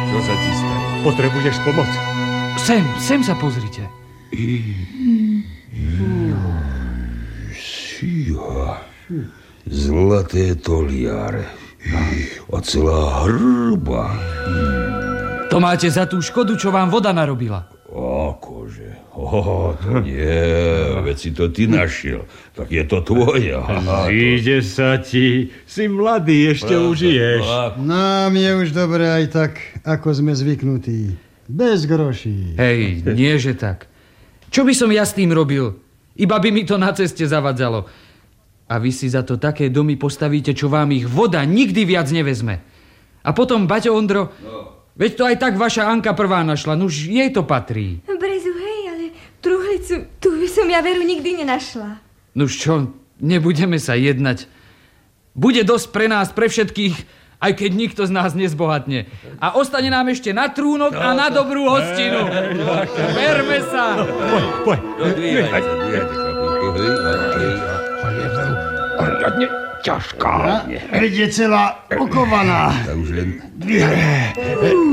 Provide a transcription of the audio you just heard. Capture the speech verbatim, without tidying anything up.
Čo sa ti stane? Potrebuješ pomoc? Sem, sem sa pozrite. Síha. Zlaté toliare. A celá hrba. To máte za tú škodu, čo vám voda narobila. Akože? Oh, to nie. Veď si to ty našiel. Tak je to tvoja. Ide sa ti. Si mladý, ešte užiješ. Nám je už dobre aj tak, ako sme zvyknutí. Bez groší. Hej, nie že tak. Čo by som ja s tým robil? Iba by mi to na ceste zavadzalo. A vy si za to také domy postavíte, čo vám ich voda nikdy viac nevezme. A potom, Baťo Ondro, no. Veď to aj tak vaša Anka prvá našla, nuž jej to patrí. Brezu, hej, ale truhlicu, tu by som ja veru nikdy nenašla. Nuž čo, nebudeme sa jednať. Bude dosť pre nás, pre všetkých, aj keď nikto z nás nezbohatne. A ostane nám ešte na trúnok a na dobrú hostinu. Berme sa. Poď, poď. Dvíhajte, dvíhajte, chlapíku. Poriadne ťažká. Veď je celá okovaná. Tak už len... Dvíhaj.